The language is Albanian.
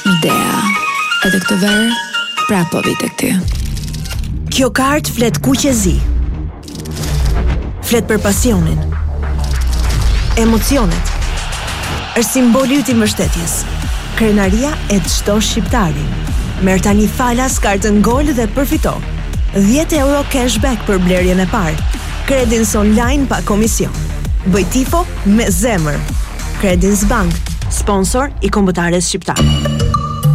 Idea. Edhe këtë verë, prapo vi tek ty. Kjo kartë flet kuqezi. Flet për pasionin, emocionet. Është simboli yt i mbështetjes. Krenaria e çdo shqiptari. Merr tani falas kartën Gol dhe përfito 10 euro cashback për blerjen e parë. Credins online pa komision. Bëj tifo me zemër. Credins Bank, sponsor i kombëtares shqiptare.